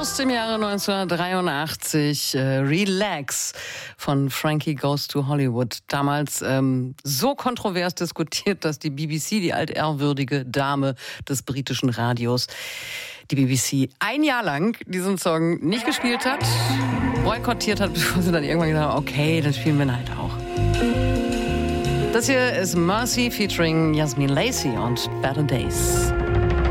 aus dem Jahre 1983, Relax von Frankie Goes to Hollywood. Damals so kontrovers diskutiert, dass die BBC, die altehrwürdige Dame des britischen Radios, die BBC ein Jahr lang diesen Song nicht gespielt hat, boykottiert hat, bevor sie dann irgendwann gesagt haben, okay, dann spielen wir ihn halt auch. Das hier ist Mercy featuring Yasmin Lacey und Better Days.